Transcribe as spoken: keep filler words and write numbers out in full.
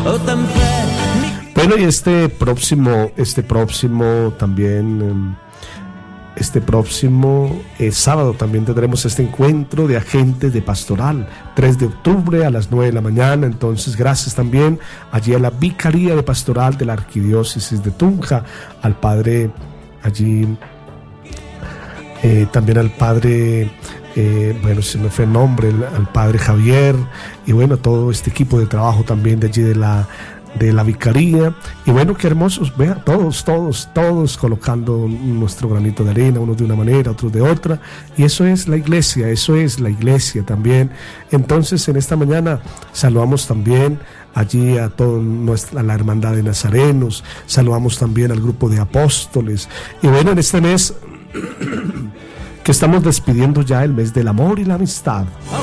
Bueno, y este próximo, este próximo también, este próximo eh, sábado también tendremos este encuentro de agentes de pastoral, tres de octubre a las nueve de la mañana. Entonces, gracias también allí a la Vicaría de Pastoral de la Arquidiócesis de Tunja, al padre allí, eh, también al padre, eh, bueno, se me fue el nombre, el, al padre Javier, y bueno, todo este equipo de trabajo también de allí de la de la vicaría. Y bueno, qué hermosos, vea, todos, todos, todos colocando nuestro granito de arena, unos de una manera, otros de otra, y eso es la iglesia, eso es la iglesia también. Entonces, en esta mañana saludamos también allí a toda nuestra, a la hermandad de nazarenos, saludamos también al grupo de apóstoles, y bueno, en este mes que estamos despidiendo ya el mes del amor y la amistad.